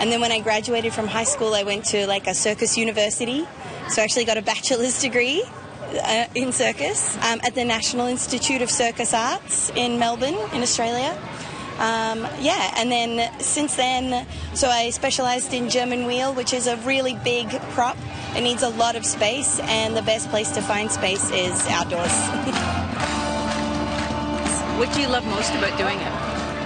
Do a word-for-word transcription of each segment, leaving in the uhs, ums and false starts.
And then when I graduated from high school, I went to like a circus university. So I actually got a bachelor's degree uh, in circus um, at the National Institute of Circus Arts in Melbourne, in Australia. Um, yeah, and then since then, so I specialised in German wheel, which is a really big prop. It needs a lot of space, and the best place to find space is outdoors. What do you love most about doing it?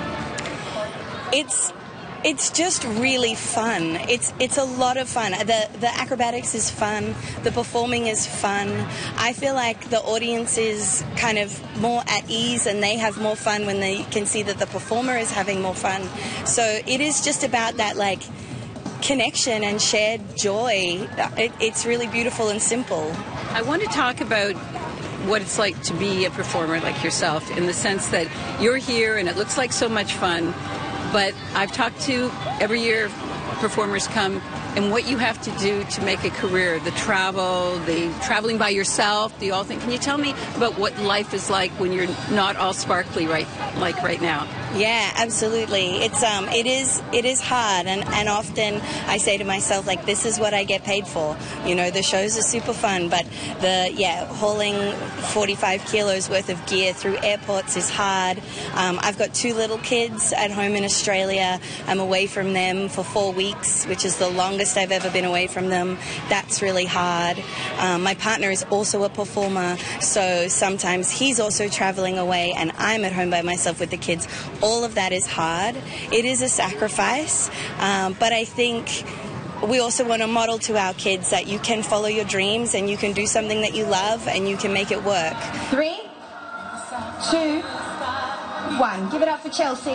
It's it's just really fun. It's it's a lot of fun. The the acrobatics is fun. The performing is fun. I feel like the audience is kind of more at ease and they have more fun when they can see that the performer is having more fun. So it is just about that like connection and shared joy. It, it's really beautiful and simple. I want to talk about what it's like to be a performer like yourself, in the sense that you're here and it looks like so much fun. But I've talked to, every year, performers come, and what you have to do to make a career, the travel, the traveling by yourself, the all thing. Can you tell me about what life is like when you're not all sparkly right, like right now? Yeah, absolutely. It's um, it is it is hard, and, and often I say to myself, like, this is what I get paid for. You know, the shows are super fun, but the yeah, hauling forty-five kilos worth of gear through airports is hard. Um, I've got two little kids at home in Australia. I'm away from them for four weeks, which is the longest I've ever been away from them. That's really hard. Um, my partner is also a performer, so sometimes he's also traveling away, and I'm at home by myself with the kids. All of that is hard. It is a sacrifice, um, but I think we also want to model to our kids that you can follow your dreams and you can do something that you love and you can make it work. Three, two, one. Give it up for Chelsea.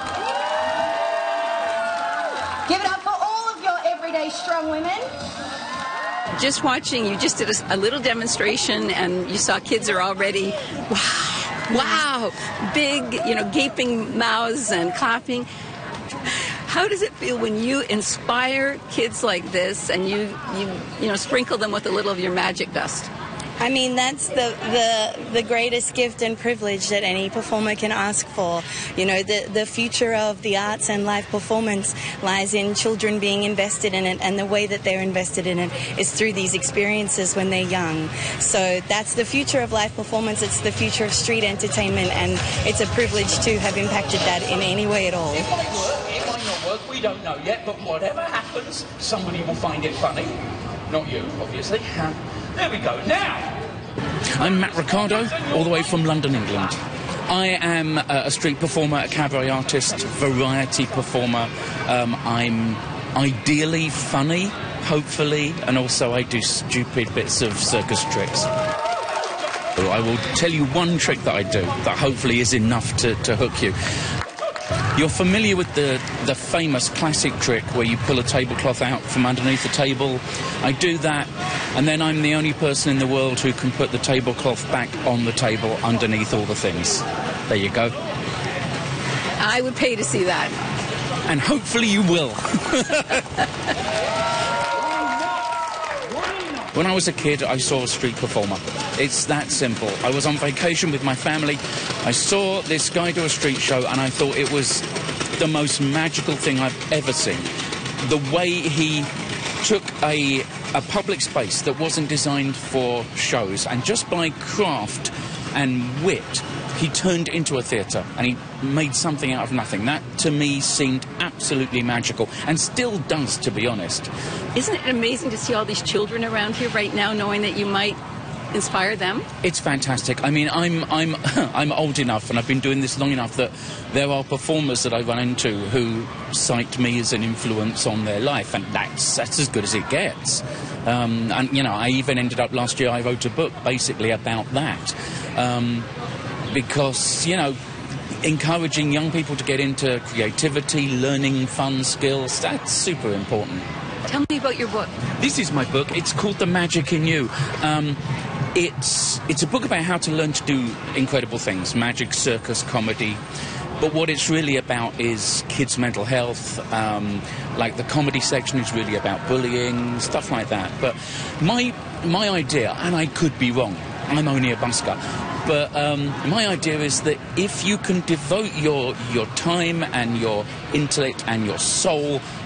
Give it up for all of your everyday strong women. Just watching, you just did a, a little demonstration and you saw kids are already, wow. Wow, big, you know, gaping mouths and clapping. How does it feel when you inspire kids like this and you, you, you know, sprinkle them with a little of your magic dust? I mean, that's the, the the greatest gift and privilege that any performer can ask for. You know, the, the future of the arts and live performance lies in children being invested in it, and the way that they're invested in it is through these experiences when they're young. So that's the future of live performance. It's the future of street entertainment, and it's a privilege to have impacted that in any way at all. It might work, it might not work, we don't know yet, but whatever happens, somebody will find it funny. Not you, obviously. There we go. Now! I'm Matt Ricardo, all the way from London, England. I am a street performer, a cabaret artist, variety performer. Um, I'm ideally funny, hopefully, and also I do stupid bits of circus tricks. I will tell you one trick that I do that hopefully is enough to, to hook you. You're familiar with the, the famous classic trick where you pull a tablecloth out from underneath the table. I do that, and then I'm the only person in the world who can put the tablecloth back on the table underneath all the things. There you go. I would pay to see that. And hopefully you will. When I was a kid, I saw a street performer. It's that simple. I was on vacation with my family. I saw this guy do a street show, and I thought it was the most magical thing I've ever seen. The way he took a, a public space that wasn't designed for shows, and just by craft and wit, he turned into a theatre, and he made something out of nothing. That, to me, seemed absolutely magical, and still does, to be honest. Isn't it amazing to see all these children around here right now, knowing that you might inspire them? It's fantastic. I mean, I'm I'm I'm old enough, and I've been doing this long enough that there are performers that I run into who cite me as an influence on their life, and that's that's as good as it gets. Um, and you know, I even ended up last year. I wrote a book basically about that, um, because you know, encouraging young people to get into creativity, learning fun skills, that's super important. Tell me about your book. This is my book. It's called The Magic in You. Um, it's it's a book about how to learn to do incredible things, magic, circus, comedy. But what it's really about is kids' mental health. Um, like the comedy section is really about bullying, stuff like that. But my my idea, and I could be wrong, I'm only a busker, but um, my idea is that if you can devote your your time and your intellect and your soul